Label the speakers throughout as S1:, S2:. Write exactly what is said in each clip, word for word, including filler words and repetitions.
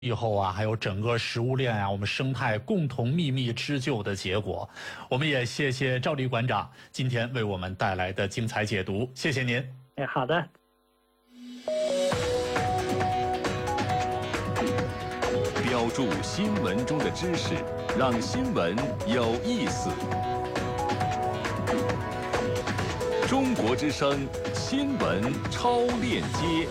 S1: 以后啊，还有整个食物链啊，我们生态共同秘密织就的结果。我们也谢谢赵丽馆长今天为我们带来的精彩解读，谢谢您。
S2: 哎，好的。
S3: 标注新闻中的知识，让新闻有意思。中国之声新闻超链接。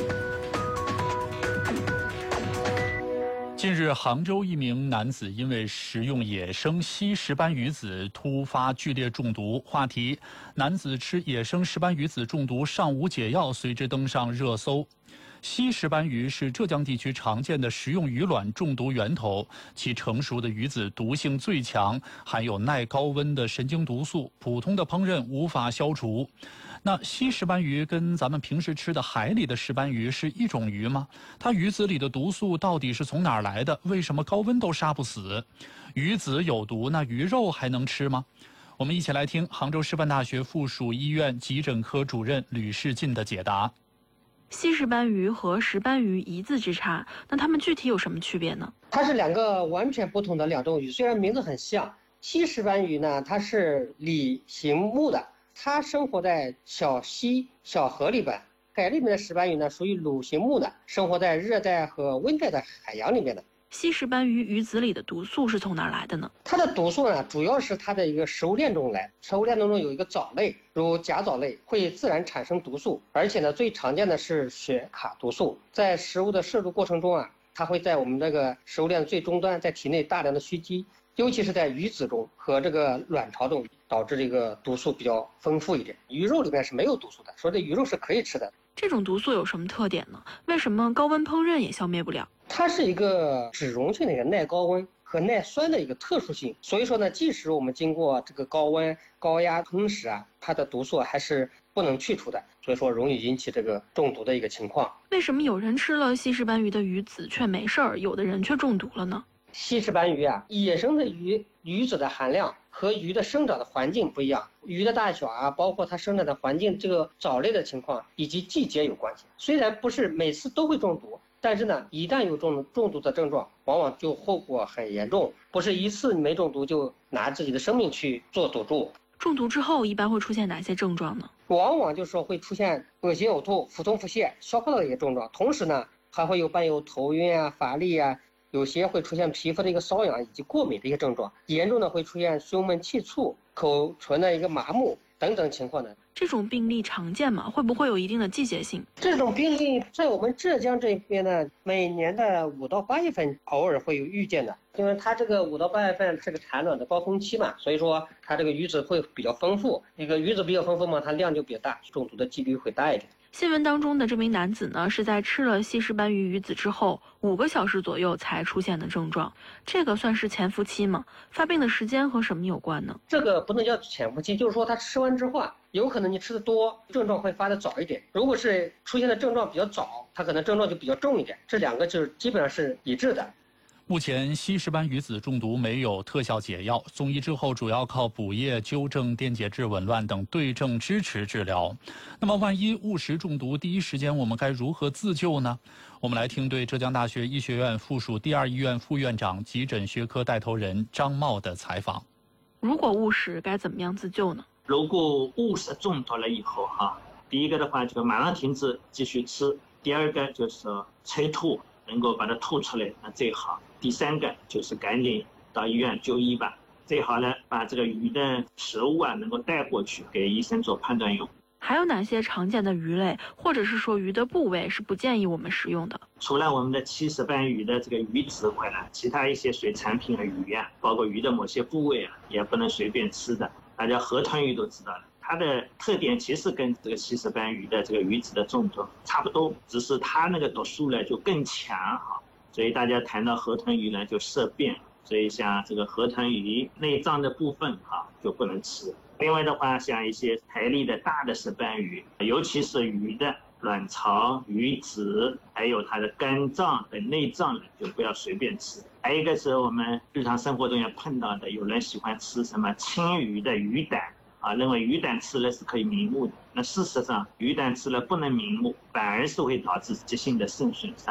S1: 近日，杭州一名男子因为食用野生西石斑鱼子突发剧烈中毒。话题：男子吃野生石斑鱼子中毒尚无解药，随之登上热搜。西石斑鱼是浙江地区常见的食用鱼卵中毒源头，其成熟的鱼子毒性最强，含有耐高温的神经毒素，普通的烹饪无法消除。那西石斑鱼跟咱们平时吃的海里的石斑鱼是一种鱼吗？它鱼子里的毒素到底是从哪儿来的？为什么高温都杀不死？鱼子有毒，那鱼肉还能吃吗？我们一起来听杭州师范大学附属医院急诊科主任吕世进的解答。
S4: 西石斑鱼和石斑鱼一字之差，那它们具体有什么区别呢？
S2: 它是两个完全不同的两种鱼，虽然名字很像。西石斑鱼呢，它是鲤形目的，它生活在小溪、小河里边。海里面的石斑鱼呢，属于鲁形目的，生活在热带和温带的海洋里面的。
S4: 西石斑鱼鱼子里的毒素是从哪儿来的呢？
S2: 它的毒素呢，主要是它的一个食物链中来。食物链当中有一个藻类，如甲藻类会自然产生毒素，而且呢，最常见的是血卡毒素。在食物的摄入过程中啊，它会在我们这个食物链的最终端，在体内大量的蓄积，尤其是在鱼子中和这个卵巢中，导致这个毒素比较丰富一点。鱼肉里面是没有毒素的，所以这鱼肉是可以吃的。
S4: 这种毒素有什么特点呢？为什么高温烹饪也消灭不了？
S2: 它是一个脂溶性的一个耐高温和耐酸的一个特殊性，所以说呢，即使我们经过这个高温高压烹食啊，它的毒素还是不能去除的，所以说容易引起这个中毒的一个情况。
S4: 为什么有人吃了西石斑鱼的鱼子却没事儿，有的人却中毒了呢？
S2: 西石斑鱼啊，野生的鱼鱼子的含量和鱼的生长的环境不一样，鱼的大小啊，包括它生长的环境，这个藻类的情况以及季节有关系。虽然不是每次都会中毒，但是呢，一旦有中中毒的症状，往往就后果很严重，不是一次没中毒就拿自己的生命去做赌注。
S4: 中毒之后一般会出现哪些症状呢？
S2: 往往就是说会出现恶心呕吐、腹痛腹泻、消化道的一些症状，同时呢，还会有伴有头晕啊、乏力啊，有些会出现皮肤的一个瘙痒以及过敏的一些症状，严重的会出现胸闷气促、口唇的一个麻木等等情况呢。
S4: 这种病例常见吗？会不会有一定的季节性？
S2: 这种病例在我们浙江这边呢，每年的五到八月份偶尔会有遇见的，因为它这个五到八月份是个产卵的高峰期嘛，所以说它这个鱼子会比较丰富，这个鱼子比较丰富嘛，它量就比较大，中毒的几率会大一点。
S4: 新闻当中的这名男子呢，是在吃了西石斑鱼鱼子之后五个小时左右才出现的症状，这个算是潜伏期吗？发病的时间和什么有关呢？
S2: 这个不能叫潜伏期，就是说他吃完之后啊，有可能你吃的多，症状会发的早一点。如果是出现的症状比较早，它可能症状就比较重一点。这两个就是基本上是一致的。
S1: 目前西石斑鱼子中毒没有特效解药，送医之后主要靠补液、纠正电解质紊乱等对症支持治疗。那么万一误食中毒，第一时间我们该如何自救呢？我们来听对浙江大学医学院附属第二医院副院长、急诊学科带头人张茂的采访。
S4: 如果误食该怎么样自救呢？
S5: 如果误食中毒了以后哈，第一个的话就马上停止继续吃，第二个就是催吐，能够把它吐出来那最好。第三个就是赶紧到医院就医吧，最好呢把这个鱼的食物啊能够带过去给医生做判断用。
S4: 还有哪些常见的鱼类或者是说鱼的部位是不建议我们食用的？
S5: 除了我们的西石斑鱼的这个鱼子外呢，其他一些水产品的鱼啊，包括鱼的某些部位啊，也不能随便吃的。大家河豚鱼都知道了，它的特点其实跟这个西石斑鱼的这个鱼子的中毒差不多，只是它那个毒素呢就更强哈。所以大家谈到河豚鱼呢就色变，所以像这个河豚鱼内脏的部分哈就不能吃。另外的话，像一些海里的大的石斑鱼，尤其是鱼的卵巢、鱼子，还有它的肝脏等内脏呢，就不要随便吃。还有一个是我们日常生活中也碰到的，有人喜欢吃什么青鱼的鱼胆啊，认为鱼胆吃了是可以明目的。那事实上，鱼胆吃了不能明目，反而是会导致急性的肾损伤。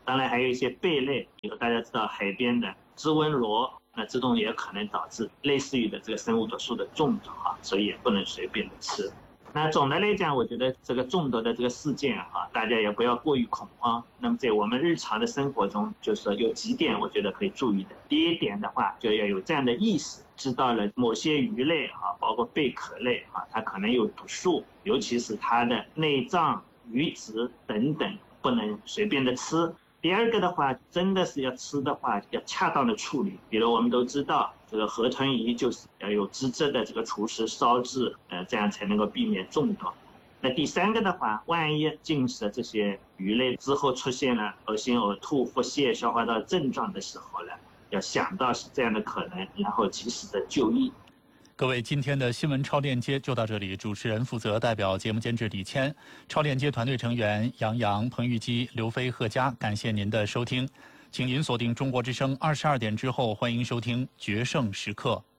S5: 当然还有一些贝类，比如大家知道海边的织纹螺，那这种也可能导致类似于的这个生物毒素的中毒啊，所以也不能随便的吃。那总的来讲，我觉得这个中毒的这个事件哈，大家也不要过于恐慌。那么在我们日常的生活中，就是说有几点我觉得可以注意的。第一点的话，就要有这样的意识，知道了某些鱼类哈，包括贝壳类哈，它可能有毒素，尤其是它的内脏、鱼籽等等，不能随便的吃。第二个的话，真的是要吃的话，要恰当的处理。比如我们都知道，这个河豚鱼就是要有资质的这个厨师烧制，呃，这样才能够避免中毒。那第三个的话，万一进食这些鱼类之后出现了恶心、呕吐、腹泻、消化道症状的时候呢，要想到是这样的可能，然后及时的就医。
S1: 各位，今天的新闻超链接就到这里。主持人负责，代表节目监制李谦，超链接团队成员杨洋、彭玉基、刘飞、贺佳，感谢您的收听。请您锁定中国之声二十二点之后，欢迎收听《决胜时刻》。